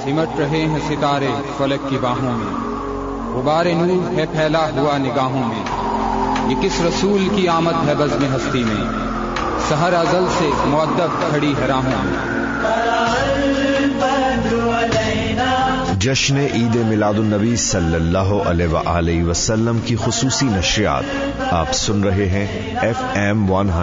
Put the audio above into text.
सिमट रहे हैं सितारे फलक की बाहों में, गुबारे नूर है फैला हुआ निगाहों में। ये किस रसूल की आमद है बज़्म हस्ती में, सहर अज़ल से मुअद्दब खड़ी है राहों में। जश्न ईद मिलादुन्नबी सल्लल्लाहु अलैहि वसल्लम की खुसूसी नशरियात आप सुन रहे हैं FM 100